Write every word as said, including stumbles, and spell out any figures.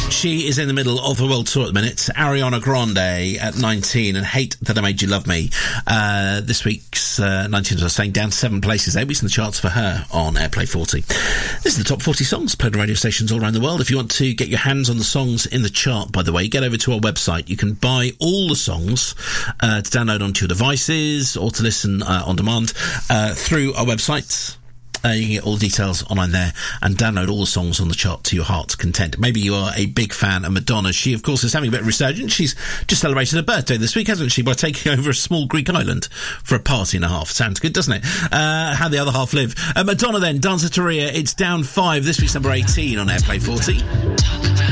She is in the middle of the world tour at the minute. Ariana Grande at nineteen and Hate That I Made You Love Me. Uh, this week's uh, nineteen, as I was saying, down seven places. Eight weeks in the charts for her on Airplay forty. This is the top forty songs played on radio stations all around the world. If you want to get your hands on the songs in the chart, by the way, get over to our website. You can buy all the songs uh, to download onto your devices or to listen uh, on demand uh, through our website. Uh, you can get all the details online there and download all the songs on the chart to your heart's content. Maybe you are a big fan of Madonna. She, of course, is having a bit of resurgence. She's just celebrated her birthday this week, hasn't she, by taking over a small Greek island for a party and a half. Sounds good, doesn't it? Uh, how the other half live. Uh, Madonna then, Danceteria. It's down five. This week's number eighteen on Airplay forty.